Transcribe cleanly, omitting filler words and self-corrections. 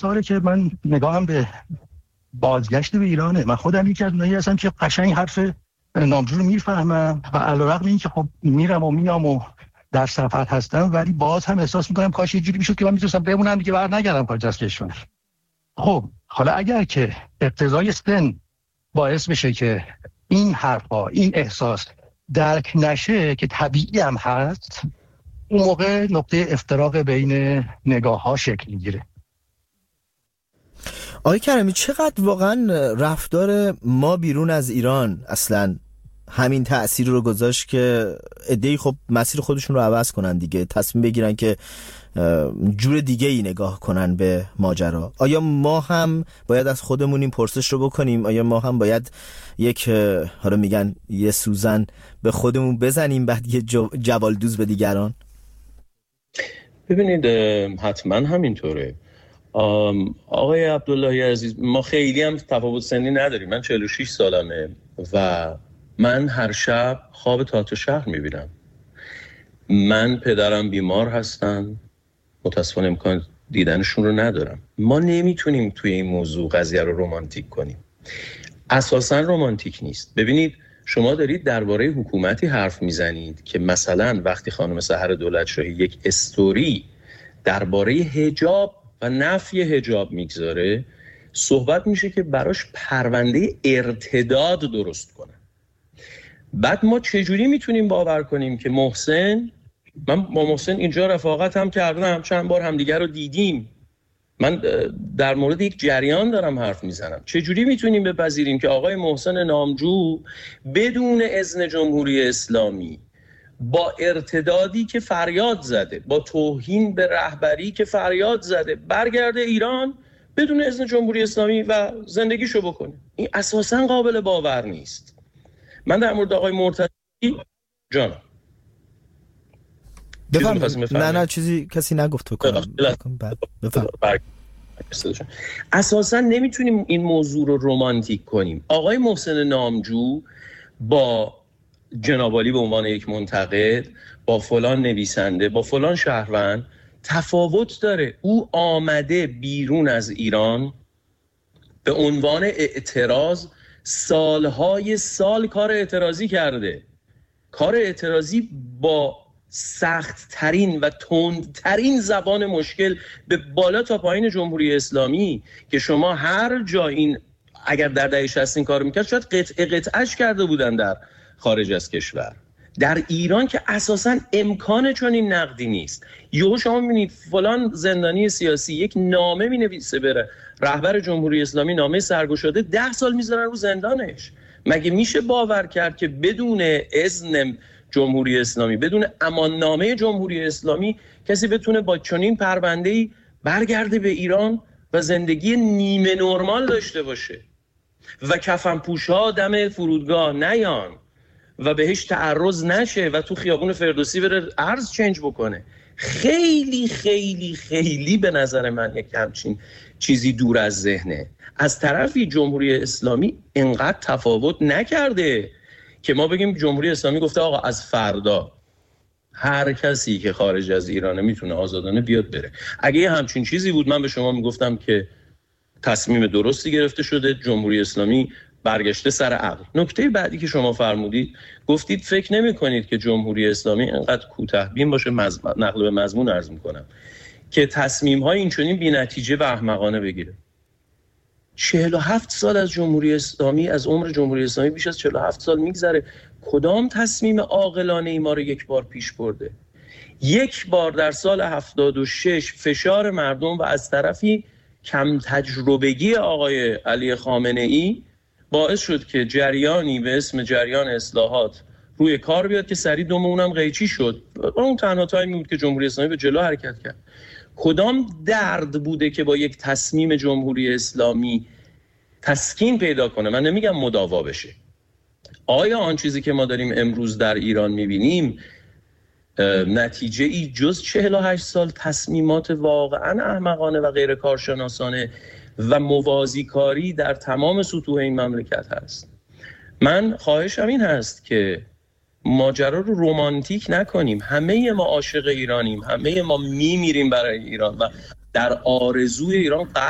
ساله که من نگاهم به بازگشت به ایرانه. من خودم یکی از اونایی هستم که قشنگ حرف نامجو رو میفهمم و علیرغم این که خب میرم و میام و در سفر هستم، ولی باز هم احساس میکنم کاش یه جوری میشد که من میتونستم بمونم دیگه، برنگردم خارج از کشور. خب حالا اگر که اقتضای سن باعث بشه که این حرفا، این احساس درک نشه که طبیعی هم هست، اون موقع نقطه افتراق بین نگاه ها شکل میگیره. آقای کریمی، چقدر واقعا رفتار ما بیرون از ایران اصلا همین تأثیر رو گذاشت که عده‌ای خب مسیر خودشون رو عوض کنن دیگه، تصمیم بگیرن که جور دیگه ای نگاه کنن به ماجرا؟ آیا ما هم باید از خودمون این پرسش رو بکنیم؟ آیا ما هم باید یک حالا میگن یه سوزن به خودمون بزنیم بعد یه جوالدوز به دیگران؟ ببینید حتما همینطوره آقای عبداللهی عزیز. ما خیلی هم تفاوت سنی نداریم. من 46 سالمه و من هر شب خواب تئاتر شهر میبینم. من پدرم بیمار هستن، متاسفانه امکان دیدنشون رو ندارم. ما نمیتونیم توی این موضوع قضیه رو رمانتیک کنیم. اساساً رمانتیک نیست. ببینید شما دارید درباره حکومتی حرف میزنید که مثلا وقتی خانم سحر دولتشاهی یک استوری درباره حجاب و نفی حجاب میگذاره، صحبت میشه که براش پرونده ارتداد درست کنه. بعد ما چجوری میتونیم باور کنیم که محسن، من با محسن اینجا رفاقت هم کردم، چند بار همدیگر رو دیدیم، من در مورد یک جریان دارم حرف میزنم، چجوری میتونیم بپذیریم که آقای محسن نامجو بدون اذن جمهوری اسلامی با ارتدادی که فریاد زده، با توهین به رهبری که فریاد زده، برگرده ایران بدون اذن جمهوری اسلامی و زندگیشو بکنه؟ این اساساً قابل باور نیست. من در مورد آقای مرتضی جان نه چیزی کسی نگفت بکنم. اساساً نمیتونیم این موضوع رو رمانتیک کنیم. آقای محسن نامجو با جنابعالی به عنوان یک منتقد، با فلان نویسنده، با فلان شهروند تفاوت داره. او آمده بیرون از ایران به عنوان اعتراض، سالهای سال کار اعتراضی کرده. کار اعتراضی با سخت ترین و تند ترین زبان مشکل به بالا تا پایین جمهوری اسلامی که شما هر جا این اگر در دهه 60 این کارو میکرد شاید قطعش کرده بودن در خارج از کشور. در ایران که اساساً امکان چنین نقدی نیست. یهو شما میبینید فلان زندانی سیاسی یک نامه مینویسه بره رهبر جمهوری اسلامی، نامه سرگشاده، 10 سال میذارن رو زندانش. مگه میشه باور کرد که بدون اذن جمهوری اسلامی، بدون اماننامه جمهوری اسلامی کسی بتونه با چنین پرونده‌ای برگرده به ایران و زندگی نیمه نرمال داشته باشه و کفنپوش‌ها دم فرودگاه نیان و بهش تعرض نشه و تو خیابون فردوسی بره ارز چنج بکنه؟ خیلی خیلی خیلی به نظر من یک همچین چیزی دور از ذهنه. از طرفی جمهوری اسلامی اینقدر تفاوت نکرده که ما بگیم جمهوری اسلامی گفته آقا از فردا هر کسی که خارج از ایرانه میتونه آزادانه بیاد بره. اگه همچین چیزی بود من به شما میگفتم که تصمیم درستی گرفته شده، جمهوری اسلامی برگشته سر عقل. نکته بعدی که شما فرمودید، گفتید فکر نمی کنید که جمهوری اسلامی اینقدر کوتاه‌بین باشه، نقل به مضمون عرض میکنم، که تصمیم‌های اینچنین بی‌نتیجه و احمقانه بگیره. 47 سال از جمهوری اسلامی، از عمر جمهوری اسلامی بیش از 47 سال میگذره. کدام تصمیم عاقلانه ای ما رو یک بار پیش برده؟ یک بار در سال 76 فشار مردم و از طرفی کم تجربگی آقای علی خامنه‌ای باعث شد که جریانی به اسم جریان اصلاحات روی کار بیاد که سریع دوم اونم قیچی شد. اون تنها تایمی بود که جمهوری اسلامی به جلو حرکت کرد. کدام درد بوده که با یک تصمیم جمهوری اسلامی تسکین پیدا کنه؟ من نمیگم مداوا بشه. آیا آن چیزی که ما داریم امروز در ایران میبینیم نتیجه ای جز 48 سال تصمیمات واقعا احمقانه و غیر کارشناسانه و موازی کاری در تمام سطوح این مملکت هست؟ من خواهشم این هست که ماجرا رو رمانتیک نکنیم. همه ما عاشق ایرانیم، همه ما میمیریم برای ایران و در آرزوی ایران